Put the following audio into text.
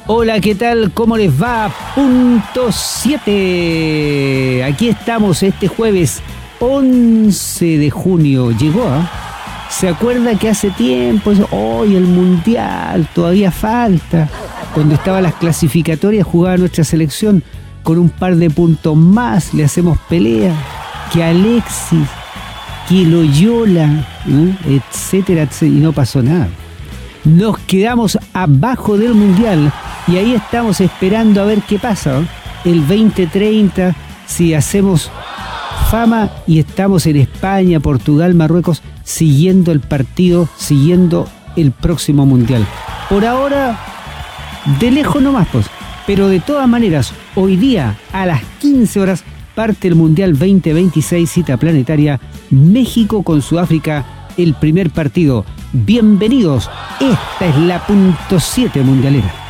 Hola, ¿qué tal? ¿Cómo les va? Punto 7. Aquí estamos este jueves 11 de junio. Llegó, ¿eh? ¿Se acuerda que hace tiempo, hoy el Mundial, todavía falta? Cuando estaban las clasificatorias jugaba nuestra selección con un par de puntos más, le hacemos pelea. Que Alexis, que Loyola, etcétera, etcétera, y no pasó nada. Nos quedamos abajo del Mundial y ahí estamos esperando a ver qué pasa, ¿no? El 2030, si hacemos fama y estamos en España, Portugal, Marruecos, siguiendo el partido, siguiendo el próximo Mundial. Por ahora, de lejos nomás, pues. Pero de todas maneras, hoy día a las 15 horas parte el Mundial 2026, cita planetaria, México con Sudáfrica, el primer partido. Bienvenidos, esta es la punto 7 mundialera.